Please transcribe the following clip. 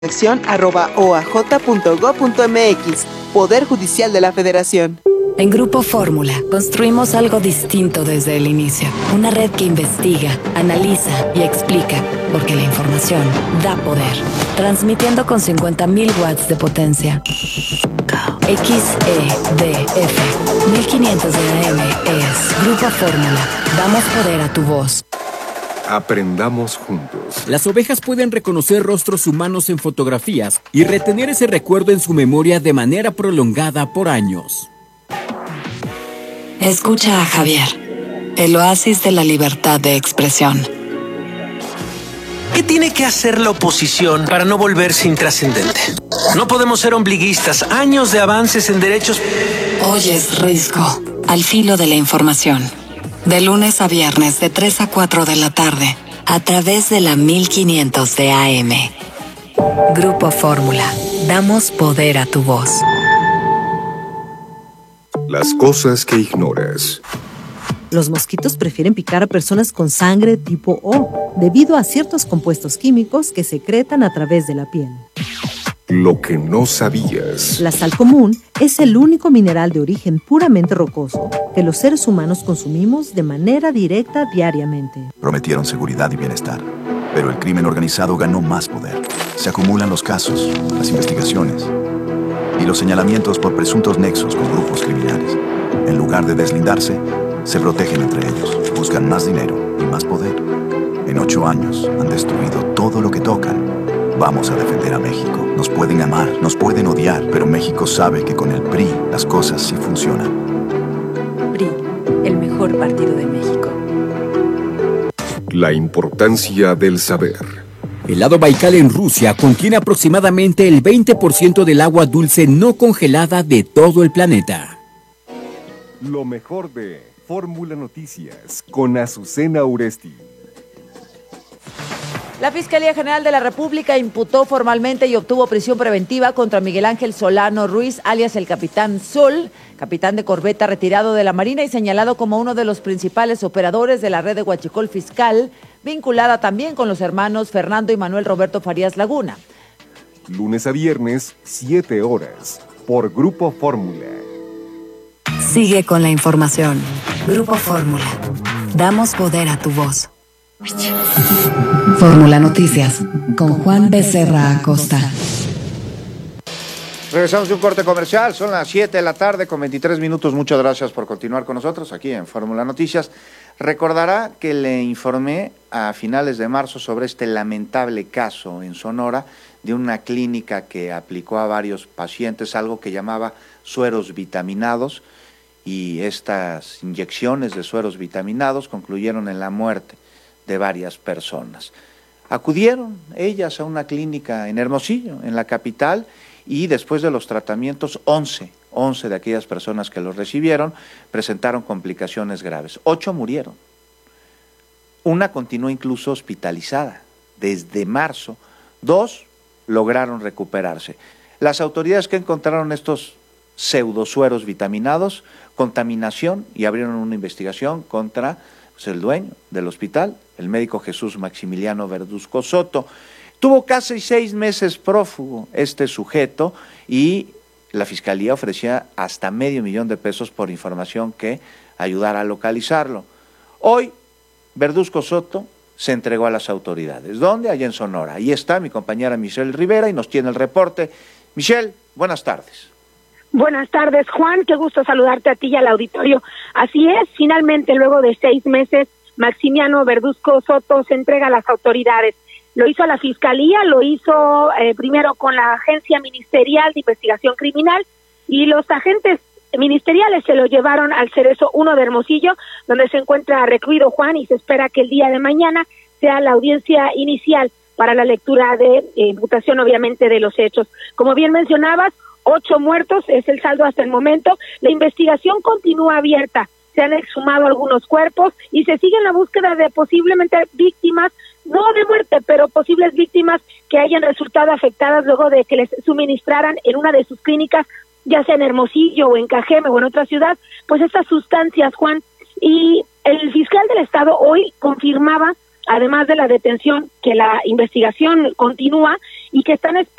@oaj.gov.mx. Poder Judicial de la Federación. En Grupo Fórmula, construimos algo distinto desde el inicio. Una red que investiga, analiza y explica, porque la información da poder. Transmitiendo con 50.000 watts de potencia. XEDF 1500 de AM es Grupo Fórmula. Damos poder a tu voz. Aprendamos juntos. Las ovejas pueden reconocer rostros humanos en fotografías y retener ese recuerdo en su memoria de manera prolongada por años. Escucha a Javier, el oasis de la libertad de expresión. ¿Qué tiene que hacer la oposición para no volverse intrascendente? No podemos ser ombliguistas. Años de avances en derechos. Oyes Risco, al filo de la información. De lunes a viernes de 3 a 4 de la tarde, a través de la 1500 de AM. Grupo Fórmula. Damos poder a tu voz. Las cosas que ignoras. Los mosquitos prefieren picar a personas con sangre tipo O, debido a ciertos compuestos químicos que secretan a través de la piel. Lo que no sabías. La sal común es el único mineral de origen puramente rocoso que los seres humanos consumimos de manera directa diariamente. Prometieron seguridad y bienestar, pero el crimen organizado ganó más poder. Se acumulan los casos, las investigaciones y los señalamientos por presuntos nexos con grupos criminales. En lugar de deslindarse, se protegen entre ellos, buscan más dinero y más poder. En 8 años han destruido todo lo que tocan. Vamos a defender a México. Nos pueden amar, nos pueden odiar, pero México sabe que con el PRI las cosas sí funcionan. PRI, el mejor partido de México. La importancia del saber. El lago Baikal en Rusia contiene aproximadamente el 20% del agua dulce no congelada de todo el planeta. Lo mejor de Fórmula Noticias con Azucena Uresti. La Fiscalía General de la República imputó formalmente y obtuvo prisión preventiva contra Miguel Ángel Solano Ruiz, alias el Capitán Sol, capitán de corbeta retirado de la Marina y señalado como uno de los principales operadores de la red de huachicol fiscal, vinculada también con los hermanos Fernando y Manuel Roberto Farías Laguna. Lunes a viernes, 7 horas, por Grupo Fórmula. Sigue con la información. Grupo Fórmula. Damos poder a tu voz. Fórmula Noticias, con Juan Becerra Acosta. Regresamos de un corte comercial, son las 7 de la tarde con 23 minutos. Muchas gracias por continuar con nosotros aquí en Fórmula Noticias. Recordará que le informé a finales de marzo sobre este lamentable caso en Sonora de una clínica que aplicó a varios pacientes algo que llamaba sueros vitaminados, y estas inyecciones de sueros vitaminados concluyeron en la muerte de varias personas. Acudieron ellas a una clínica en Hermosillo, en la capital, y después de los tratamientos, 11 de aquellas personas que los recibieron presentaron complicaciones graves. 8 murieron. Una continuó incluso hospitalizada desde marzo. 2 lograron recuperarse. Las autoridades que encontraron estos pseudosueros vitaminados, contaminación, y abrieron una investigación contra el dueño del hospital, el médico Jesús Maximiliano Verduzco Soto. Tuvo casi 6 meses prófugo este sujeto y la fiscalía ofrecía hasta $500,000 por información que ayudara a localizarlo. Hoy, Verduzco Soto se entregó a las autoridades. ¿Dónde? Allá en Sonora. Ahí está mi compañera Michelle Rivera y nos tiene el reporte. Michelle, buenas tardes. Buenas tardes, Juan, qué gusto saludarte a ti y al auditorio. Así es, finalmente, luego de 6 meses, Maximiano Verduzco Soto se entrega a las autoridades. Lo hizo a la Fiscalía, lo hizo primero con la Agencia Ministerial de Investigación Criminal, y los agentes ministeriales se lo llevaron al Cerezo 1 de Hermosillo, donde se encuentra recluido, Juan, y se espera que el día de mañana sea la audiencia inicial para la lectura de imputación, obviamente, de los hechos. Como bien mencionabas, 8 muertos es el saldo hasta el momento. La investigación continúa abierta. Se han exhumado algunos cuerpos y se sigue en la búsqueda de posiblemente víctimas, no de muerte, pero posibles víctimas que hayan resultado afectadas luego de que les suministraran en una de sus clínicas, ya sea en Hermosillo o en Cajeme o en otra ciudad, pues estas sustancias, Juan. Y el fiscal del estado hoy confirmaba además de la detención, que la investigación continúa y que están